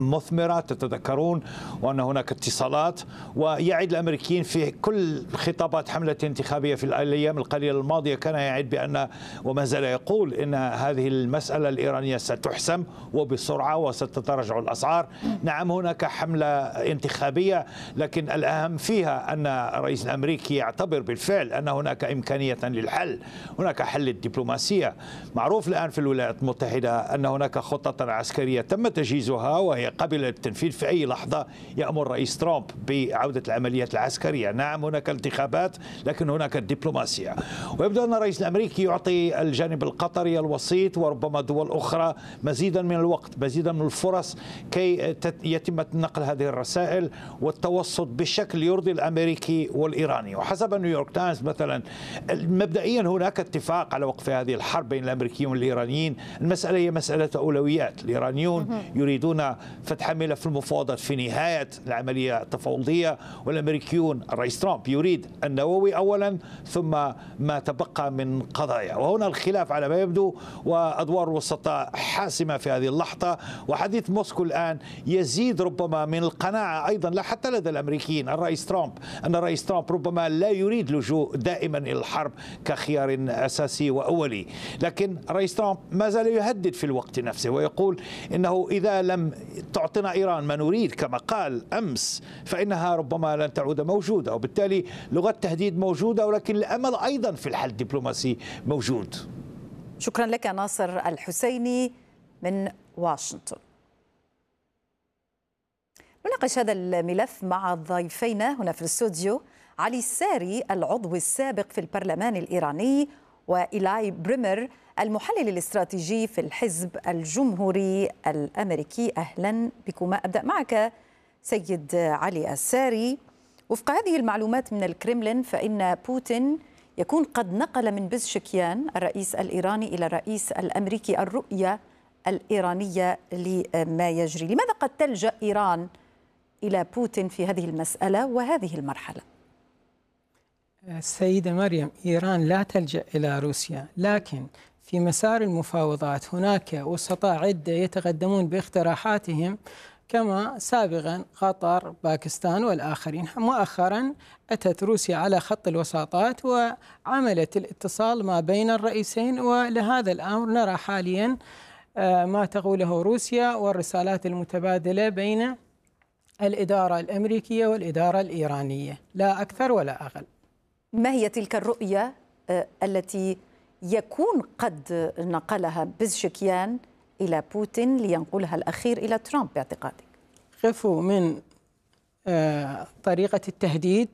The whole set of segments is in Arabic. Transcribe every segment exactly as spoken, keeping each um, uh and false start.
مثمرة. تتذكرون وأن هناك اتصالات، ويعد الأمريكيين في كل خطابات حملة انتخابية في الأيام القليلة الماضية كان يعد بأن وما زال يقول إن هذه المسألة الإيرانية ستحسم وبسرعة وستتراجع الأسعار. نعم هناك حملة انتخابية، لكن الأهم فيها أن الرئيس الأمريكي يعتبر بالفعل أن هناك إمكانية للحل، هناك حل الدبلوماسية. معروف الآن في الولايات المتحدة أن هناك خطة عسكرية تم تجهيزها وهي قبل التنفيذ في أي لحظة يأمر رئيس ترامب بعودة العمليات العسكرية. نعم هناك انتخابات، لكن هناك الدبلوماسية، ويبدو أن الرئيس الأمريكي يعطي الجانب القطري الوسيط وربما دول أخرى مزيدا من الوقت، مزيدا من الفرص كي يتم نقل هذه الرسائل والتوسط بشكل يرضي الأمريكي والإيراني. وحسب نيويورك تايمز مثلا مبدئيا هناك اتفاق على وقف هذه الحرب بين الأمريكيين والإيرانيين. المسألة هي مسألة أولويات. الإيرانيون يريدون فتح ملف المفاوضات في نهاية العملية التفاوضية، والأمريكيون الرئيس ترامب يريد النووي أولا ثم ما تبقى من قضايا. وهنا الخلاف على ما يبدو، وأدوار الوسطاء حاسمة في هذه اللحظة. وحديث موسكو الآن يزيد ربما من القناعة أيضا لا حتى لدى الأمريكيين الرئيس ترامب أن الرئيس ترامب ربما لا يريد لجوء دائما إلى الحرب كخيار أساسي وأولي، لكن الرئيس ترامب ما زال يهدد في الوقت نفسه ويقول إنه إذا لم تعطينا إيران ما نريد كما قال أمس فإنها ربما لن تعود موجودة، وبالتالي لغة تهديد موجودة، ولكن الأمل أيضا في الحل الدبلوماسي موجود. شكرا لك ناصر الحسيني من واشنطن. نناقش هذا الملف مع ضيفينا هنا في الاستوديو: علي الساري العضو السابق في البرلمان الإيراني، وإيلاي بريمر المحلل الاستراتيجي في الحزب الجمهوري الأمريكي. أهلا بكما. أبدأ معك سيد علي الساري. وفق هذه المعلومات من الكرملين فإن بوتين يكون قد نقل من بزشكيان الرئيس الإيراني إلى الرئيس الأمريكي الرؤية الإيرانية لما يجري. لماذا قد تلجأ إيران إلى بوتين في هذه المسألة وهذه المرحلة؟ السيدة مريم، إيران لا تلجأ إلى روسيا، لكن في مسار المفاوضات هناك وسطاء عدة يتقدمون باقتراحاتهم كما سابقا قطر، باكستان والآخرين. مؤخرا أتت روسيا على خط الوساطات وعملت الاتصال ما بين الرئيسين، ولهذا الأمر نرى حاليا ما تقوله روسيا والرسالات المتبادلة بين الإدارة الأمريكية والإدارة الإيرانية، لا أكثر ولا أقل. ما هي تلك الرؤية التي يكون قد نقلها بزشكيان إلى بوتين لينقلها الأخير إلى ترامب باعتقادك؟ خفوا من طريقة التهديد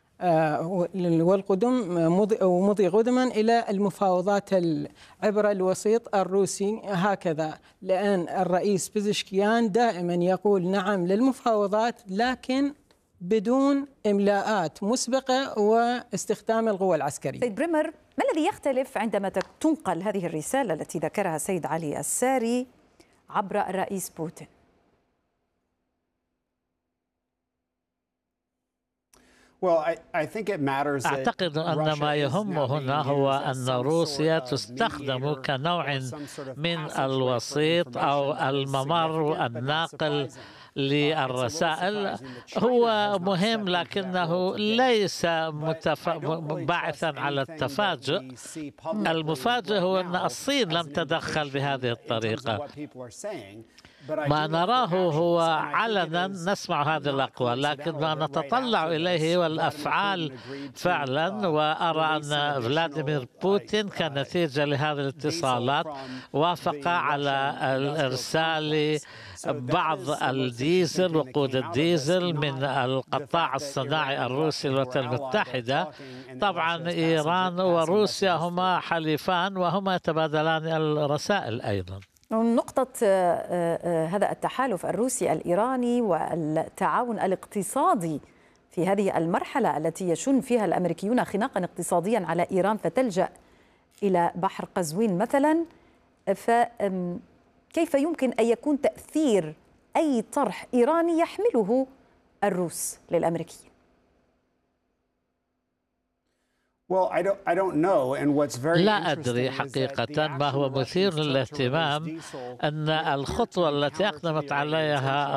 والقدم ومضي قدما إلى المفاوضات عبر الوسيط الروسي هكذا، لأن الرئيس بزشكيان دائما يقول نعم للمفاوضات لكن بدون إملاءات مسبقة واستخدام القوى العسكرية. سيد بريمر، ما الذي يختلف عندما تنقل هذه الرسالة التي ذكرها سيد علي الساري عبر الرئيس بوتين؟ أعتقد أن ما يهم هنا هو أن روسيا تستخدم كنوع من الوسيط أو الممر الناقل للرسائل. هو مهم لكنه ليس متف... باعثا على التفاجؤ. المفاجئ هو أن الصين لم تدخل بهذه الطريقة. ما نراه هو علنا نسمع هذه الأقوال، لكن ما نتطلع إليه هو الأفعال فعلا. وأرى أن فلاديمير بوتين كنتيجة لهذه الاتصالات وافق على الإرسال بعض الديزل، وقود الديزل من القطاع الصناعي الروسي الولايات المتحدة. طبعا إيران وروسيا هما حليفان وهما يتبادلان الرسائل أيضا. نقطة هذا التحالف الروسي الإيراني والتعاون الاقتصادي في هذه المرحلة التي يشن فيها الأمريكيون خناقا اقتصاديا على إيران فتلجأ إلى بحر قزوين مثلا، فكيف يمكن أن يكون تأثير أي طرح إيراني يحمله الروس للأمريكيين؟ لا أدري حقيقة. ما هو مثير للاهتمام أن الخطوة التي أقدمت عليها